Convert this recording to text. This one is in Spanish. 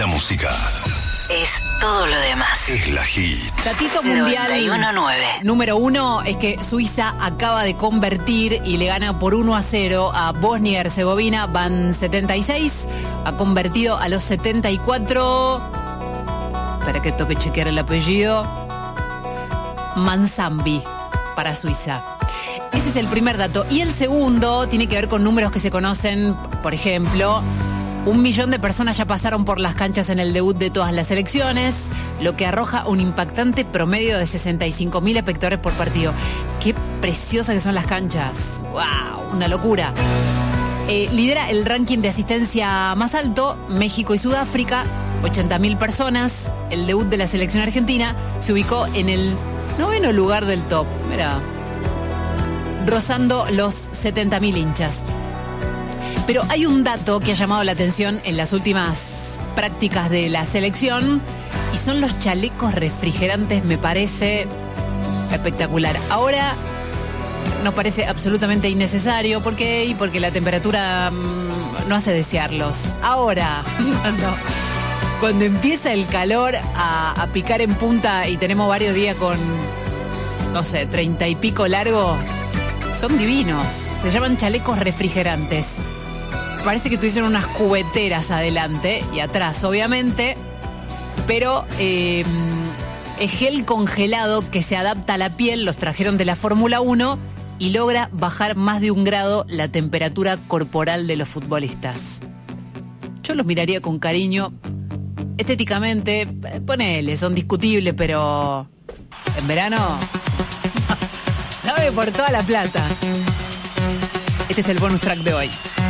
La música es todo lo demás. es la hit. Datito mundial 91.9. número 1 es que Suiza acaba de convertir y le gana por 1-0 a Bosnia y Herzegovina. Van 76. Ha convertido a los 74. Para que toque chequear el apellido. Manzambi para Suiza. Ese es el primer dato. Y el segundo tiene que ver con números que se conocen. Por ejemplo, 1 millón de personas ya pasaron por las canchas en el debut de todas las selecciones, lo que arroja un impactante promedio de 65.000 espectadores por partido. ¡Qué preciosas que son las canchas! ¡Wow! Una locura. Lidera el ranking de asistencia más alto, México y Sudáfrica, 80.000 personas. El debut de la selección argentina se ubicó en el 9º lugar del top. Mira, rozando los 70.000 hinchas. Pero hay un dato que ha llamado la atención en las últimas prácticas de la selección y son los chalecos refrigerantes. Me parece espectacular. Ahora nos parece absolutamente innecesario porque la temperatura no hace desearlos. Ahora, cuando empieza el calor a picar en punta y tenemos varios días con, no sé, 30 y pico largo, son divinos. Se llaman chalecos refrigerantes. Parece que tuviesen unas cubeteras adelante y atrás, obviamente, pero es gel congelado que se adapta a la piel. Los trajeron de la Fórmula 1 y logra bajar más de 1 grado la temperatura corporal de los futbolistas. Yo los miraría con cariño. Estéticamente, ponele, son discutibles, pero en verano, dame por toda la plata. Este es el bonus track de hoy.